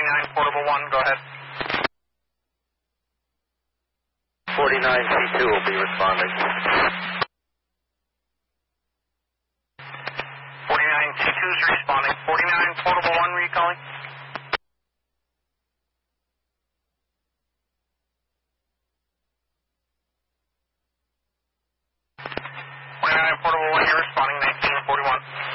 49 Portable 1, go ahead. 49C2 will be responding. 49C2 is responding. 49 Portable 1, were you calling? 49 Portable 1, you're responding. 1941.